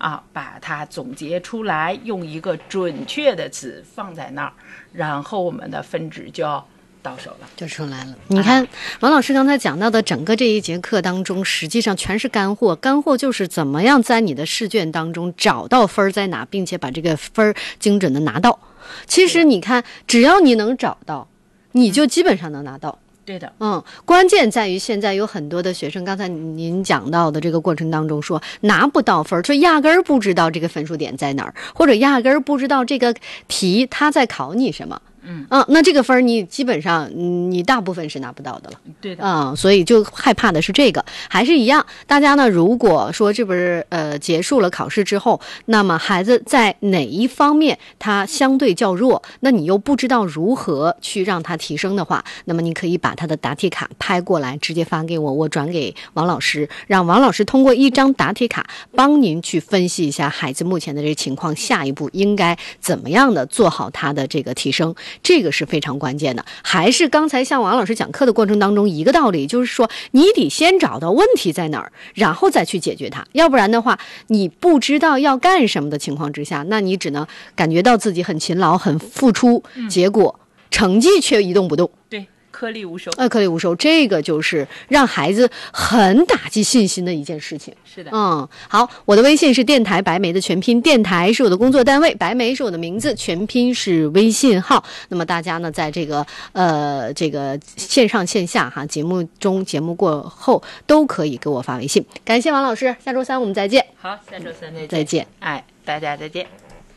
把它总结出来，用一个准确的词放在那儿，然后我们的分值就要到手了， 就出来了。你看王老师刚才讲到的整个这一节课当中，实际上全是干货。干货就是怎么样在你的试卷当中找到分在哪，并且把这个分精准的拿到。其实你看，只要你能找到，你就基本上能拿到。 对的， 关键在于现在有很多的学生，刚才您讲到的这个过程当中说拿不到分，就压根儿不知道这个分数点在哪儿，或者压根儿不知道这个题他在考你什么。那这个分你基本上你大部分是拿不到的了。 对的， 所以就害怕的是这个。还是一样，大家呢如果说这不是结束了考试之后，那么孩子在哪一方面他相对较弱，那你又不知道如何去让他提升的话，那么你可以把他的答题卡拍过来直接发给我，我转给王老师，让王老师通过一张答题卡帮您去分析一下孩子目前的这个情况，下一步应该怎么样的做好他的这个提升。这个是非常关键的。还是刚才像王老师讲课的过程当中一个道理，就是说你得先找到问题在哪儿，然后再去解决它。要不然的话，你不知道要干什么的情况之下，那你只能感觉到自己很勤劳很付出，结果成绩却一动不动。 对，颗粒无收。 颗粒无收，这个就是让孩子很打击信心的一件事情。 是的， 好，我的微信是电台白梅的全拼，电台是我的工作单位，白梅是我的名字，全拼是微信号。那么大家呢，在这个线上线下节目中节目过后都可以给我发微信。感谢王老师，下周三我们再见。 好，下周三再见。 大家再见。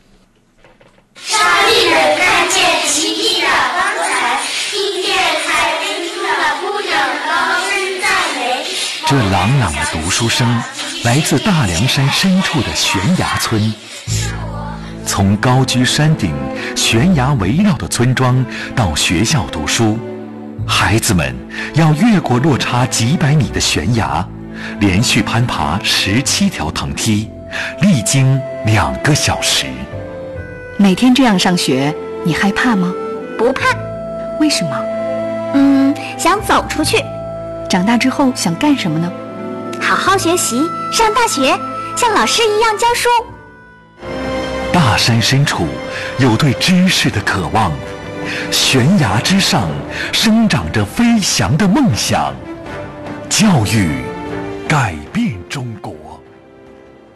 当一人看见奇异的光彩，听见海边听了姑娘高声赞美。 这朗朗的读书声来自大凉山深处的悬崖村。从高居山顶、悬崖围绕的村庄到学校读书，孩子们要越过落差几百米的悬崖，连续攀爬17条藤梯，历经2个小时。 每天这样上学，你害怕吗？ 不怕。 为什么？ 想走出去。 长大之后想干什么呢？ 好好学习，上大学，像老师一样教书。 大山深处有对知识的渴望，悬崖之上生长着飞翔的梦想。教育改变